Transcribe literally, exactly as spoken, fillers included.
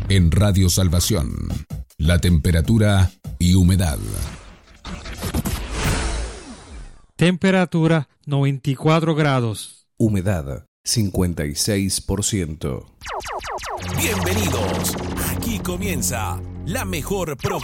En Radio Salvación, la temperatura y humedad. Temperatura noventa y cuatro grados. Humedad cincuenta y seis por ciento. Bienvenidos. Aquí comienza la mejor programación.